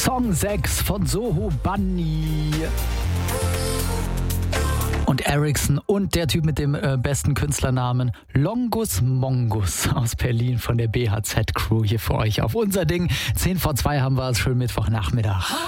Song 6 von Soho Bunny und Ericsson und der Typ mit dem besten Künstlernamen Longus Mongus aus Berlin von der BHZ Crew hier für euch auf unser Ding. 10 vor 2 haben wir es, schönen Mittwochnachmittag.